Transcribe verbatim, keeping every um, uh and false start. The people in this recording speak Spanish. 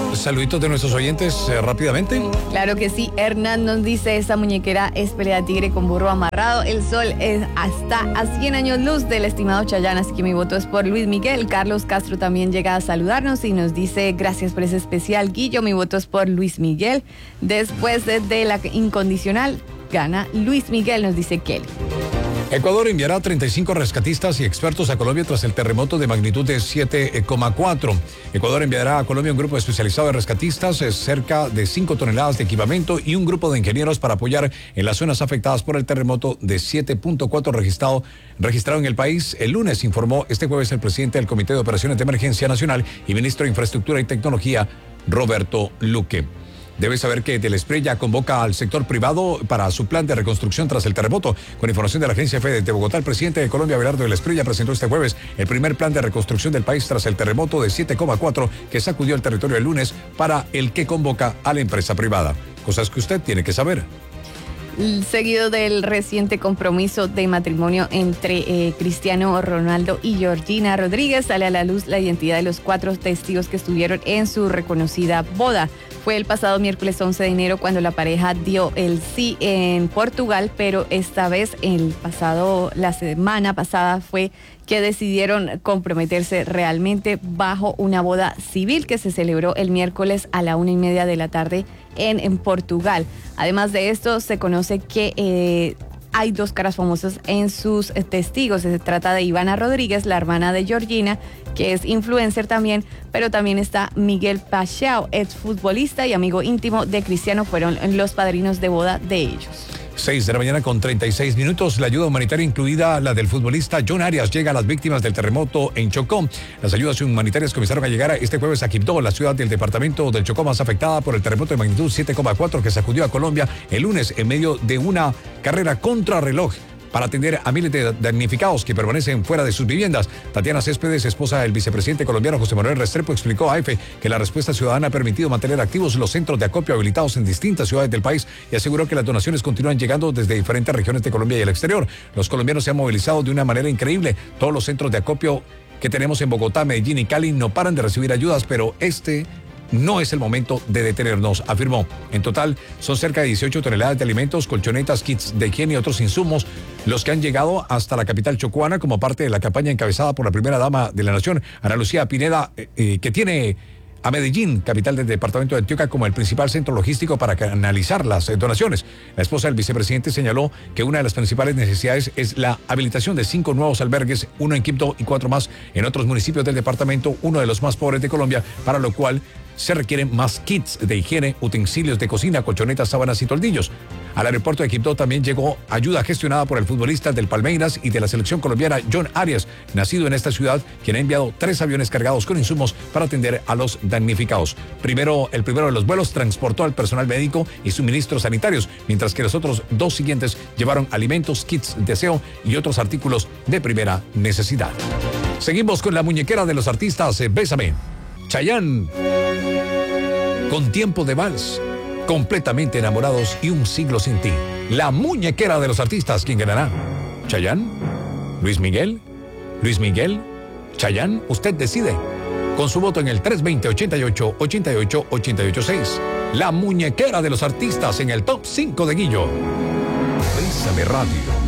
saluditos de nuestros oyentes eh, rápidamente. Claro que sí. Hernán nos dice, esta muñequera es pelea tigre con burro amarrado. El sol es hasta a cien años luz del estimado Chayanne, así que mi voto es por Luis Miguel. Carlos Castro también llega a saludarnos y nos dice, gracias por ese especial, Guillo. Mi voto es por Luis Miguel. Después de, de la incondicional, gana Luis Miguel, nos dice Kelly. Ecuador enviará treinta y cinco rescatistas y expertos a Colombia tras el terremoto de magnitud de siete coma cuatro. Ecuador enviará a Colombia un grupo especializado de rescatistas, cerca de cinco toneladas de equipamiento y un grupo de ingenieros para apoyar en las zonas afectadas por el terremoto de siete punto cuatro registrado, registrado en el país. El lunes informó este jueves el presidente del Comité de Operaciones de Emergencia Nacional y ministro de Infraestructura y Tecnología, Roberto Luque. Debe saber que Telespray ya convoca al sector privado para su plan de reconstrucción tras el terremoto. Con información de la agencia F de Bogotá, el presidente de Colombia, Abelardo Telespray, ya presentó este jueves el primer plan de reconstrucción del país tras el terremoto de siete coma cuatro que sacudió el territorio el lunes, para el que convoca a la empresa privada. Cosas que usted tiene que saber. Seguido del reciente compromiso de matrimonio entre eh, Cristiano Ronaldo y Georgina Rodríguez, sale a la luz la identidad de los cuatro testigos que estuvieron en su reconocida boda. Fue el pasado miércoles once de enero cuando la pareja dio el sí en Portugal, pero esta vez, el pasado, la semana pasada, fue que decidieron comprometerse realmente bajo una boda civil que se celebró el miércoles a la una y media de la tarde en, en Portugal. Además de esto, se conoce que eh, hay dos caras famosas en sus eh, testigos. Se trata de Ivana Rodríguez, la hermana de Georgina, que es influencer también, pero también está Miguel Pacheco, exfutbolista y amigo íntimo de Cristiano. Fueron los padrinos de boda de ellos. seis de la mañana con treinta y seis minutos. La ayuda humanitaria, incluida la del futbolista John Arias, llega a las víctimas del terremoto en Chocó. Las ayudas humanitarias comenzaron a llegar este jueves a Quibdó, la ciudad del departamento del Chocó más afectada por el terremoto de magnitud siete coma cuatro que sacudió a Colombia el lunes en medio de una carrera contrarreloj para atender a miles de damnificados que permanecen fuera de sus viviendas. Tatiana Céspedes, esposa del vicepresidente colombiano José Manuel Restrepo, explicó a EFE que la respuesta ciudadana ha permitido mantener activos los centros de acopio habilitados en distintas ciudades del país y aseguró que las donaciones continúan llegando desde diferentes regiones de Colombia y el exterior. Los colombianos se han movilizado de una manera increíble. Todos los centros de acopio que tenemos en Bogotá, Medellín y Cali no paran de recibir ayudas, pero este no es el momento de detenernos, afirmó. En total, son cerca de dieciocho toneladas de alimentos, colchonetas, kits de higiene y otros insumos los que han llegado hasta la capital chocuana como parte de la campaña encabezada por la primera dama de la nación, Ana Lucía Pineda, eh, eh, que tiene a Medellín, capital del departamento de Antioquia, como el principal centro logístico para canalizar las eh, donaciones. La esposa del vicepresidente señaló que una de las principales necesidades es la habilitación de cinco nuevos albergues, uno en Quibdó y cuatro más en otros municipios del departamento, uno de los más pobres de Colombia, para lo cual se requieren más kits de higiene, utensilios de cocina, colchonetas, sábanas y toldillos. Al aeropuerto de Quibdó también llegó ayuda gestionada por el futbolista del Palmeiras y de la selección colombiana John Arias, nacido en esta ciudad, quien ha enviado tres aviones cargados con insumos para atender a los damnificados. Primero, el primero de los vuelos transportó al personal médico y suministros sanitarios, mientras que los otros dos siguientes llevaron alimentos, kits de aseo y otros artículos de primera necesidad. Seguimos con la muñequera de los artistas, eh, Bésame. Chayanne, con tiempo de vals, completamente enamorados y un siglo sin ti. La muñequera de los artistas, ¿quién ganará? ¿Chayanne? ¿Luis Miguel? ¿Luis Miguel? ¿Chayanne? Usted decide. Con su voto en el tres veinte, ochenta y ocho, ochenta y ocho, ochenta y ocho seis. La muñequera de los artistas en el top cinco de Guillo. Bésame Radio.